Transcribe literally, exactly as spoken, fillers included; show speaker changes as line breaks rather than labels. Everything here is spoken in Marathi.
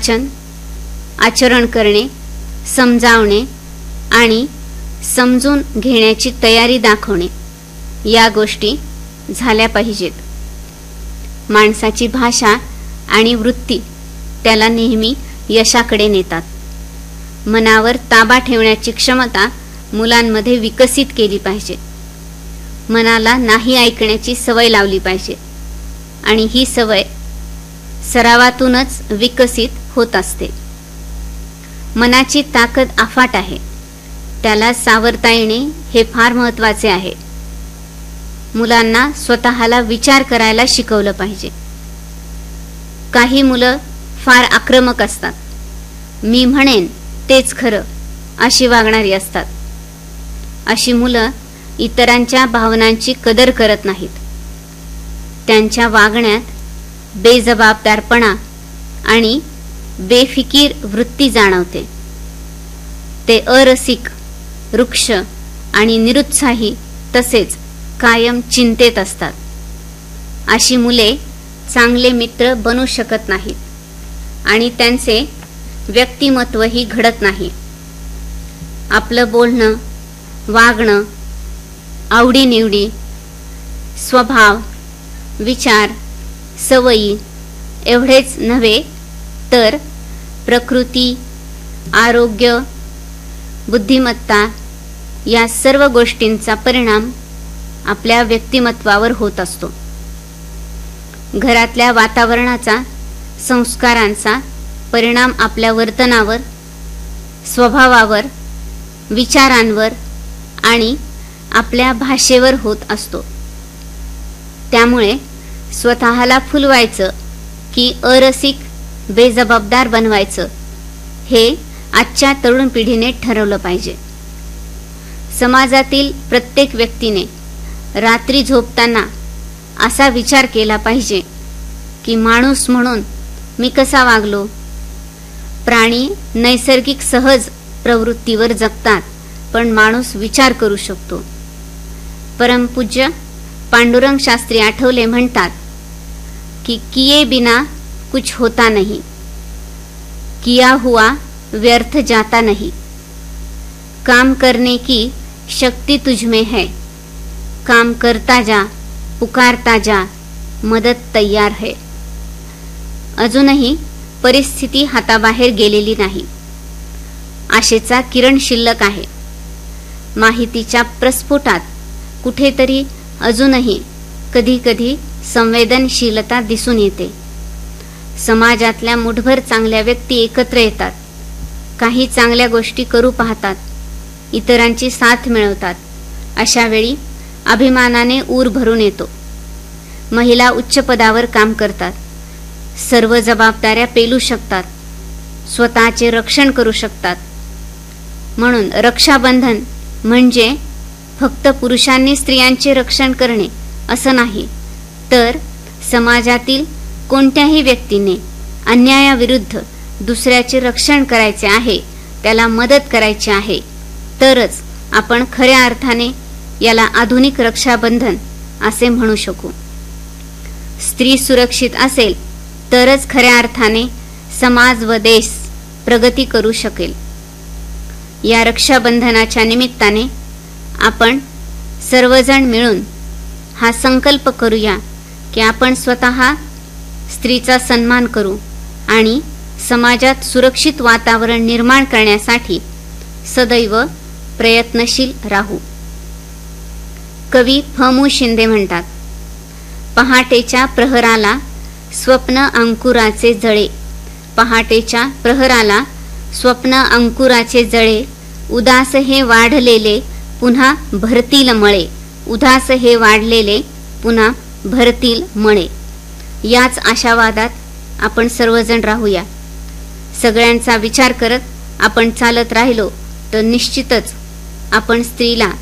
वाचन, आचरण करणे, समजावणे आणि समजून घेण्याची तयारी दाखवणे या गोष्टी झाल्या पाहिजेत. माणसाची भाषा आणि वृत्ती त्याला नेहमी यशाकडे नेतात. मनावर ताबा ठेवण्याची क्षमता मुलांमध्ये विकसित केली पाहिजे. मनाला नाही ऐकण्याची सवय लावली पाहिजे आणि ही सवय सरावातूनच विकसित होत असते. मनाची ताकद अफाट आहे, त्याला सावरता येणे हे फार महत्त्वाचे आहे. मुलांना स्वतःला विचार करायला शिकवलं पाहिजे. काही मुलं फार आक्रमक असतात. मी म्हणेन तेच खरं अशी वागणारी असतात. अशी मुलं इतरांच्या भावनांची कदर करत नाहीत. त्यांच्या वागण्यात बेजबाबदारपणा आणि बेफिकीर वृत्ती जाणवते. ते अरसिक, रुक्ष आणि निरुत्साही तसेच कायम चिंतेत असतात. अशी मुले चांगले मित्र बनू शकत नाहीत आणि त्यांचे व्यक्तिमत्वही घडत नाही. आपलं बोलणं, वागणं, आवडीनिवडी, स्वभाव, विचार, सवयी एवढेच नव्हे तर प्रकृती, आरोग्य, बुद्धिमत्ता या सर्व गोष्टींचा परिणाम आपल्या व्यक्तिमत्वावर होत असतो. घरातल्या वातावरणाचा, संस्कारांचा परिणाम आपल्या वर्तनावर, स्वभावावर, विचारांवर आणि आपल्या भाषेवर होत असतो. त्यामुळे स्वतःला फुलवायचं की अरसिक, बेजबाबदार बनवायचं हे आजच्या तरुण पिढीने ठरवलं पाहिजे. समाजातील प्रत्येक व्यक्तीने रात्री झोपताना असा विचार केला पाहिजे की माणूस म्हणून मी कसा वागलो. प्राणी नैसर्गिक सहज प्रवृत्तीवर जगतात, पण माणूस विचार करू शकतो. परमपूज्य पांडुरंग शास्त्री आठवले म्हणतात की किए बिना कुछ होता नहीं, किया हुआ व्यर्थ जाता नहीं. काम करने की शक्ति तुझमें है, काम करता जा, पुकारता जा, मदत तैयार है. अजूनही परिस्थिती हाताबाहेर गेलेली नाही. आशेचा किरण शिल्लक आहे. माहितीच्या प्रस्फोटात कुठेतरी अजूनही कधी कधी संवेदनशीलता दिसून येते. समाजातल्या मुठभर चांगल्या व्यक्ती एकत्र येतात, काही चांगल्या गोष्टी करू पाहतात, इतरांची साथ मिळवतात. अशा वेळी अभिमानाने ऊर भरून येतो. महिला उच्च पदावर काम करतात, सर्व जबाबदाऱ्या पेलू शकतात, स्वतःचे रक्षण करू शकतात. म्हणून रक्षाबंधन म्हणजे फक्त पुरुषांनी स्त्रियांचे रक्षण करणे असं नाही, तर समाजातील कोणत्याही व्यक्तीने अन्यायाविरुद्ध दुसऱ्याचे रक्षण करायचे आहे, त्याला मदत करायची आहे, तरच आपण खऱ्या अर्थाने याला आधुनिक रक्षाबंधन असे म्हणू शकू. स्त्री सुरक्षित असेल तरच खऱ्या अर्थाने समाज व देश प्रगती करू शकेल. या रक्षाबंधनाच्या निमित्ताने आपण सर्वजण मिळून हा संकल्प करूया की आपण स्वतः स्त्रीचा सन्मान करू आणि समाजात सुरक्षित वातावरण निर्माण करण्यासाठी सदैव प्रयत्नशील राहू. कवी फ मु शिंदे म्हणतात, पहाटेच्या प्रहराला स्वप्न अंकुराचे जळे, पहाटेच्या प्रहराला स्वप्न अंकुराचे जळे, उदास हे वाढलेले पुन्हा भरतील मळे, उदास हे वाढलेले पुन्हा भरतील मळे. याच आशावादात आपण सर्वजण राहूया. सगळ्यांचा विचार करत आपण चालत राहिलो तर निश्चितच आपण स्त्रीला